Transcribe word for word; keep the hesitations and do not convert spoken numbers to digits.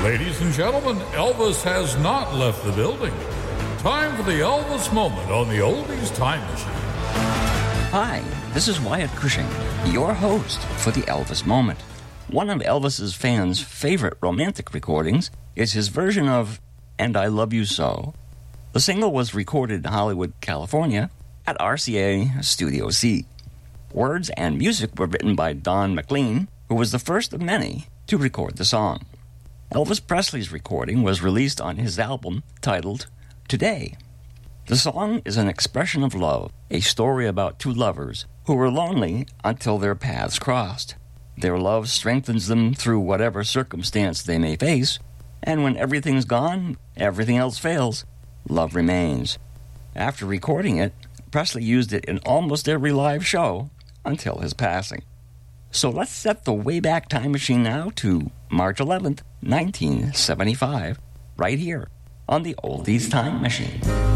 Ladies and gentlemen, Elvis has not left the building. Time for the Elvis Moment on the Oldies Time Machine. Hi, this is Wyatt Cushing, your host for the Elvis Moment. One of Elvis's fans' favorite romantic recordings is his version of And I Love You So. The single was recorded in Hollywood, California at R C A Studio C. Words and music were written by Don McLean, who was the first of many to record the song. Elvis Presley's recording was released on his album titled Today. The song is an expression of love, a story about two lovers who were lonely until their paths crossed. Their love strengthens them through whatever circumstance they may face, and when everything's gone, everything else fails, love remains. After recording it, Presley used it in almost every live show until his passing. So let's set the Wayback Time Machine now to March eleventh, nineteen seventy-five, right here on the Oldies Time Machine.